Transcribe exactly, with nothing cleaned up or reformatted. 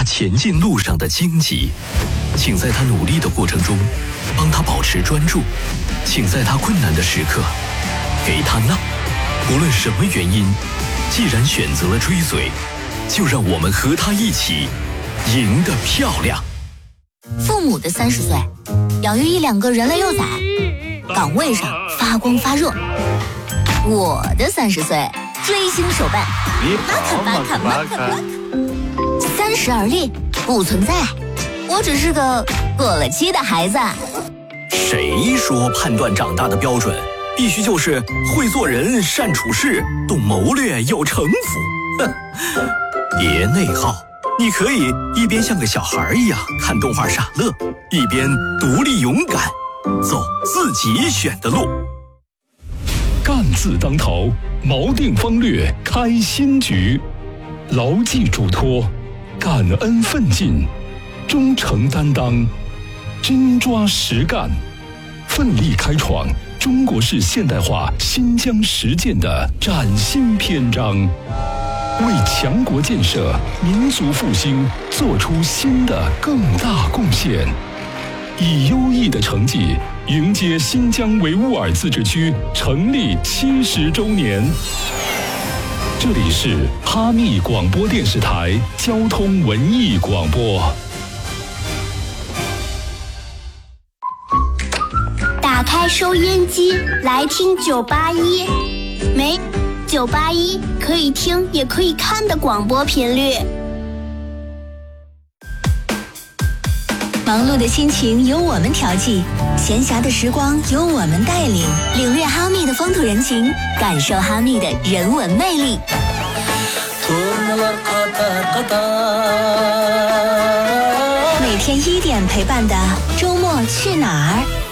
前进路上的荆棘，请在他努力的过程中帮他保持专注，请在他困难的时刻给他闹。无论什么原因，既然选择了追随，就让我们和他一起赢得漂亮。 父母的三十岁，养育一两个人类幼崽，岗位上发光发热。我的三十岁，追星手办，马卡马卡马卡马卡。三十而立，不存在，我只是个过了期的孩子。 谁说判断长大的标准必须就是会做人、善处事、懂谋略、有城府？哼，别内耗。你可以一边像个小孩一样看动画傻乐，一边独立勇敢，走自己选的路。 干字当头，锚定方略，开新局。牢记嘱托，感恩奋进，忠诚担当，真抓实干，奋力开创中国式现代化新疆实践的崭新篇章，为强国建设、民族复兴做出新的更大贡献，以优异的成绩迎接新疆维吾尔自治区成立七十周年。这里是哈密广播电视台交通文艺广播。 打开收音机，来听九八一，没九八一可以听也可以看的广播频率。 忙碌的心情由我们调剂，闲暇的时光由我们带领，领略哈密的风土人情，感受哈密的人文魅力。每天一点陪伴的周末去哪儿？